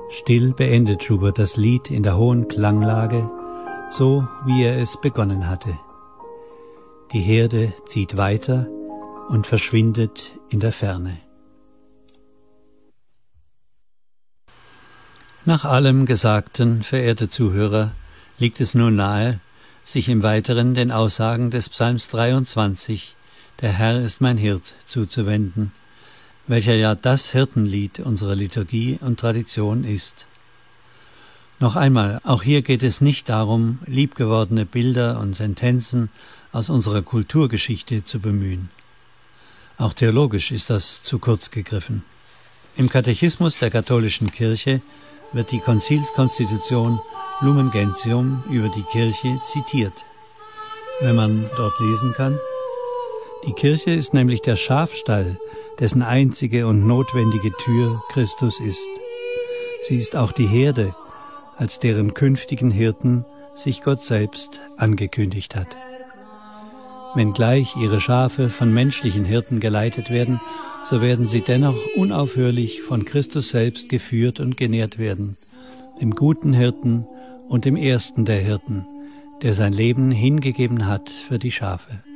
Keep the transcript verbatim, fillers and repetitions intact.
Still beendet Schubert das Lied in der hohen Klanglage, so wie er es begonnen hatte. Die Herde zieht weiter und verschwindet in der Ferne. Nach allem Gesagten, verehrte Zuhörer, liegt es nun nahe, sich im Weiteren den Aussagen des Psalms dreiundzwanzig, der Herr ist mein Hirt, zuzuwenden, welcher ja das Hirtenlied unserer Liturgie und Tradition ist. Noch einmal, auch hier geht es nicht darum, liebgewordene Bilder und Sentenzen aus unserer Kulturgeschichte zu bemühen. Auch theologisch ist das zu kurz gegriffen. Im Katechismus der katholischen Kirche wird die Konzilskonstitution Lumen Gentium über die Kirche zitiert. Wenn man dort lesen kann: Die Kirche ist nämlich der Schafstall, dessen einzige und notwendige Tür Christus ist. Sie ist auch die Herde, als deren künftigen Hirten sich Gott selbst angekündigt hat. Wenngleich ihre Schafe von menschlichen Hirten geleitet werden, so werden sie dennoch unaufhörlich von Christus selbst geführt und genährt werden, dem guten Hirten und dem ersten der Hirten, der sein Leben hingegeben hat für die Schafe.